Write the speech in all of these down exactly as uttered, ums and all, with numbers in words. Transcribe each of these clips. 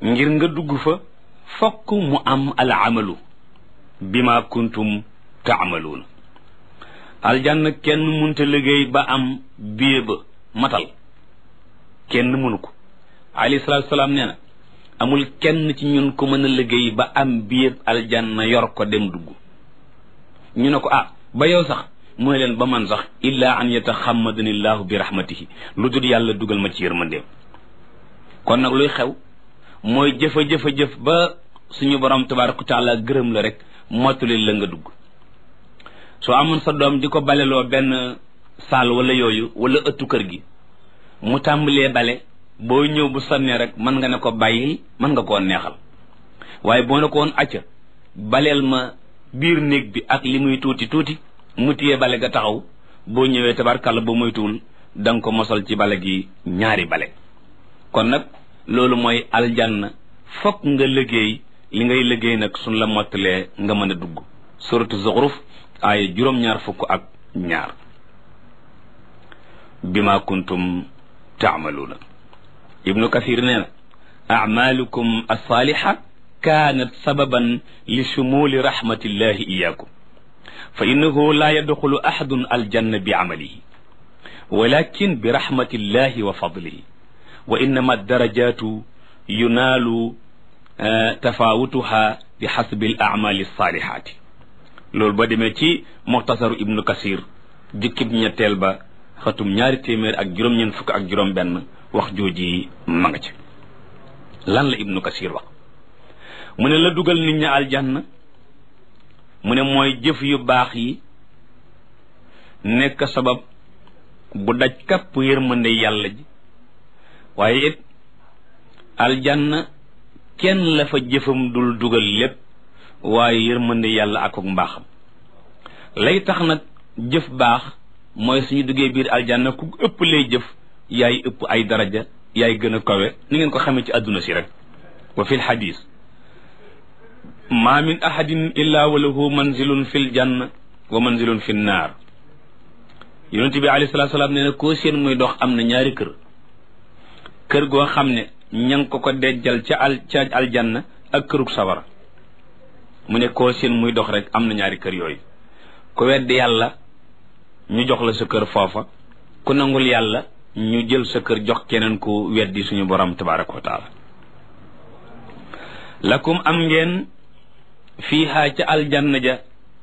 ngir nga dugg fa fokk mu am al amalu bima kuntum taamaluuna aljanna kenn munta liggéey ba am biye ba matal kenn mënu ko alayhi salaatu salaam nee na amul kenn ci ñun ko mën a liggéey ba am biye aljanna yor ko dem dugg ñu ne ko ah ba yow sax mooy leen ba man sax illa an yataxammadani llahu bi rahmatihi lu dul yàlla dugal ma ci yërmandeem kon nag luy xew mooy jëfa jëfa jëf ba suñu borom tabaraka wa taala gërëm la rek mottali la nga dugg soo amoon sa doom di ko baleloo benn saal wala yooyu wala ëttu kër gi mu tàmbalee bale boo ñëw bu sonnee rek mën nga ne ko bàyyil mën nga koo neexal waaye boo ne ko woon acca baleel ma biir néeg bi ak li muy tuuti tuuti mu téye bale ga taxaw boo ñëwee tabarkàlla boo moytuwul da nga ko mosal ci bale gi ñaari bale kon nag loolu mooy aljanna fokk nga liggéey li ngay liggéey nag suñ la mottalee nga mën a dugg suratu zuxruf ay juróom-ñaar fukk ak ñaar bima kuntum taamaluuna ibnu kathir nee na amalukum alsaaliha kaanat sababan li shumuli rahmatillahi iyaakum fa innahu la yadxulu ahadun aljanna bi amalihi walakin bi rahmatillahi wa fadlihi wa innama darajatu yunaalu tafawutuha bi xasbi al amali alsalihati loolu ba demee ci muxtasaru ibnu kasir jukkib ñetteel ba xatum ñaari téeméer ak juróom-ñeent fukk ak juróom benn wax jooji ma nga ci lan la ibnu kasir wax mu ne la dugal nit ñi aljanna mu ne mooy jëf yu baax yi nekk sabab bu daj kapp yërmande yàlla ji waaye it aljanna kenn la fa jëfam dul dugal lépp waaye yërmande yàlla ak ak mbaaxam lay tax nag jëf baax mooy suñu duggee biir aljanna ku ëpp lay jëf yaay ëpp ay daraja yaay gën a kawe ni ngeen ko xamee ci àdduna si rek wa fi lxadis ma min ahadin illa wa lahu manzilun fi ljanna wa manzilun fi nnaar yonente bi alayhi salatu salaam nee na koo seen muy dox am na ñaari kër kër goo xam ne ña ngi ko ko dejjal ca al ca aljanna ak kërug sawara mu ne koo seen muy dox rek am na ñaari kër yooyu ku weddi yàlla ñu jox la sa kër foofa ku nangul yàlla ñu jël sa kër jox keneen ku weddi suñu borom tabaraka wa taala lakum am ngeen fiiha ca aljanna ja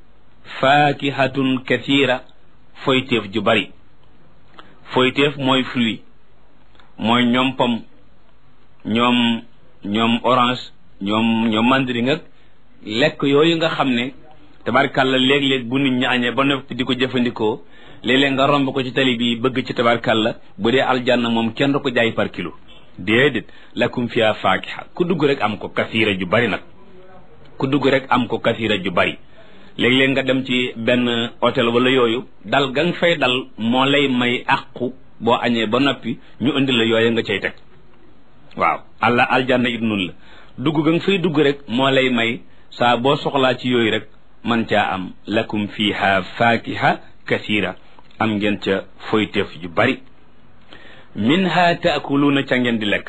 faakihatun kathira foyteef ju bari foyteef mooy fruit mooy ñoom pom ñoom ñoom orange ñoom ñoom mandarin ak lekk yooyu nga xam ne tabarkàlla léeg-léeg bu nit ñi añee ba noppi di ko jëfandikoo léeg-léeg nga romb ko ci tali bi bëgg ci tabarkàlla bu dee aljanna moom kenn du ko jaay par kilo déedéet lakum fiha faakiha ku dugg rek am ko kathira ju bari nag ku dugg rek am ko kathira ju bari léeg-léeg nga dem ci benn hôtel wala yooyu dal ga nga fay dal moo lay may àqu boo añee ba noppi ñu indi la yooyu nga cay teg waaw alla aljanna it nun la dugg ga nga fay dugg rek moo lay may saa boo soxlaa ci yooyu rek man caa am lakum fiha faakiha kathira am ngeen ca foyteef ju bari minha taakuluuna ca ngeen di lekk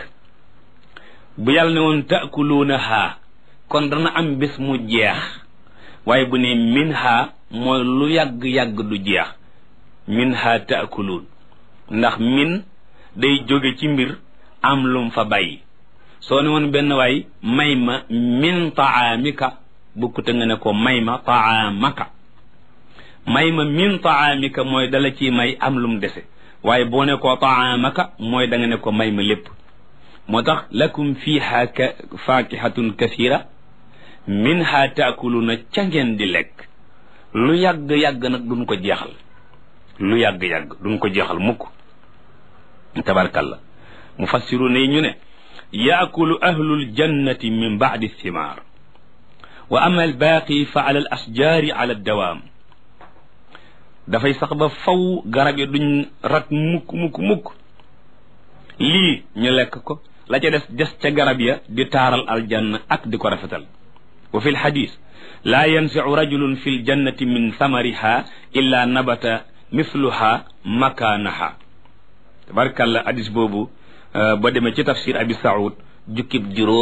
bu yàlla ne woon taakuluuna haa kon dana am bés mu jeex waaye bu ne minha mooy lu yàgg-yàgg du jeex minha taakuluun ndax min day jóge ci mbir am lum fa bàyyi soo ne woon benn waay may ma min taamika bukkute nga ne ko may ma taamaka may ma min taamika mooy dala ci may am lum dese waaye boo ne ko taamaka mooy da nga ne ko may ma lépp moo tax lakum fiha faakihatun kathira minha taakuluna ca ngeen di lekk lu yàgg-yàgg nag duñ ko jeexal lu yàgg-yàgg duñ ko jeexal mukk tabarkalla mufassiruna yi ñu ne yaakulu ahlul jannati min baadi thimaar wa ama albaaqi fa ala al asjaari ala dawaam dafay sax ba faw garab yi duñ rat mukk mukk mukk lii ñu lekk ko la ca des des ca garab ya di taaral aljanna ak di ko rafetal wa fi lxadis laa yansiu rajulun fi ljannati min samariha illa nabata mithluha makaanaha tabarkalla hadis boobu ba demee ci tafsir abi saoud jukkib juróom